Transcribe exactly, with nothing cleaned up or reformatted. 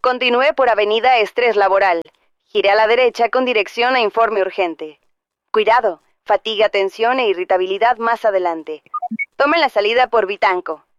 Continúe por Avenida Estrés Laboral. Gire a la derecha con dirección a informe urgente. Cuidado, fatiga, tensión e irritabilidad más adelante. Tome la salida por Vitanco.